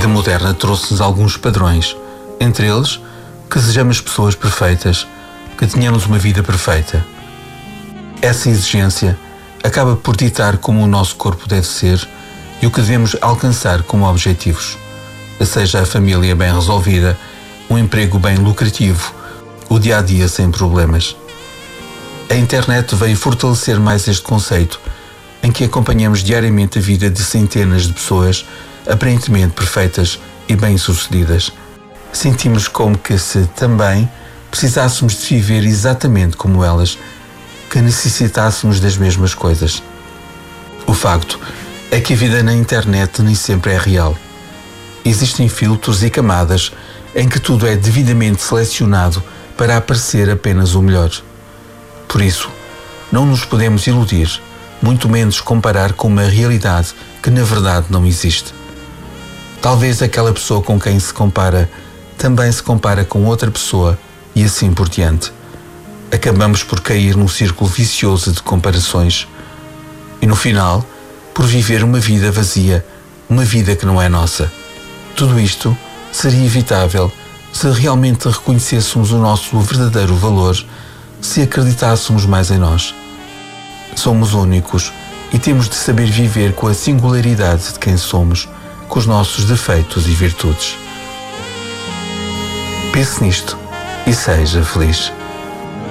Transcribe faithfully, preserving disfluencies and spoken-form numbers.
vida moderna trouxe-nos alguns padrões, entre eles que sejamos pessoas perfeitas, que tenhamos uma vida perfeita. Essa exigência acaba por ditar como o nosso corpo deve ser e o que devemos alcançar como objetivos, seja a família bem resolvida, um emprego bem lucrativo, o dia-a-dia sem problemas. A internet veio fortalecer mais este conceito, em que acompanhamos diariamente a vida de centenas de pessoas aparentemente perfeitas e bem-sucedidas. Sentimos como que se também precisássemos de viver exatamente como elas, que necessitássemos das mesmas coisas. O facto é que a vida na internet nem sempre é real. Existem filtros e camadas em que tudo é devidamente selecionado para aparecer apenas o melhor. Por isso, não nos podemos iludir, muito menos comparar com uma realidade que na verdade não existe. Talvez aquela pessoa com quem se compara também se compara com outra pessoa e assim por diante. Acabamos por cair num círculo vicioso de comparações e no final, por viver uma vida vazia, uma vida que não é nossa. Tudo isto seria evitável se realmente reconhecêssemos o nosso verdadeiro valor, se acreditássemos mais em nós. Somos únicos e temos de saber viver com a singularidade de quem somos, com os nossos defeitos e virtudes. Pense nisto e seja feliz.